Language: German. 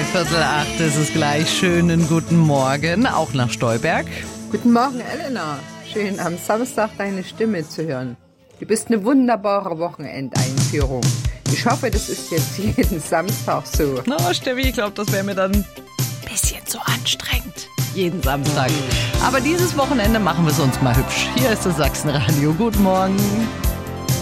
7:45 ist es gleich. Schönen guten Morgen, auch nach Stolberg. Guten Morgen, Elena. Schön, am Samstag deine Stimme zu hören. Du bist eine wunderbare Wochenendeinführung. Ich hoffe, das ist jetzt jeden Samstag so. Na, Steffi, ich glaube, das wäre mir dann ein bisschen zu anstrengend. Jeden Samstag. Aber dieses Wochenende machen wir es uns mal hübsch. Hier ist das Sachsenradio. Guten Morgen.